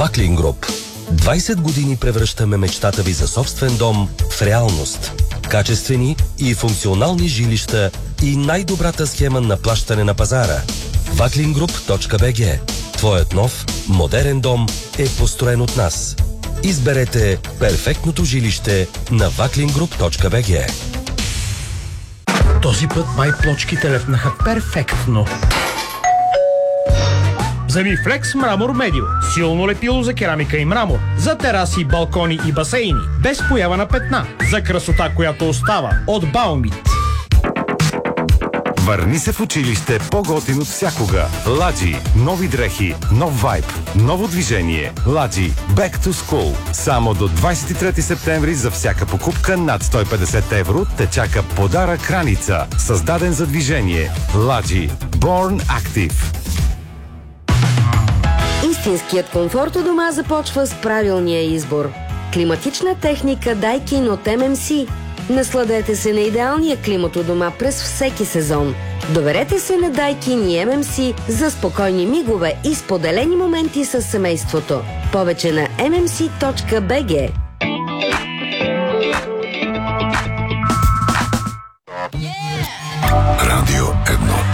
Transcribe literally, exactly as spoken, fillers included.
Ваклин Груп. двайсет години превръщаме мечтата ви за собствен дом в реалност. Качествени и функционални жилища и най-добрата схема на плащане на пазара. ваклин груп точка би джи. Твоят нов, модерен дом е построен от нас. Изберете перфектното жилище на ваклин груп точка би джи. Този път май плочките лепнаха перфектно. Вземи Flex Мрамор Медио. Силно лепило за керамика и мрамор. За тераси, балкони и басейни. Без поява на петна. За красота, която остава. От Баумит. Върни се в училище по-готин от всякога. Ладжи. Нови дрехи. Нов вайб. Ново движение. Ладжи. Back to School. Само до двайсет и трети септември за всяка покупка над сто и петдесет евро те чака подарък раница. Създаден за движение. Ладжи. Born Active. Истинският комфорт у дома започва с правилния избор. Климатична техника Daikin от Ем Ем Си. Насладете се на идеалния климат у дома през всеки сезон. Доверете се на Daikin и Ем Ем Си за спокойни мигове и споделени моменти с семейството. Повече на ем ем си точка би джи.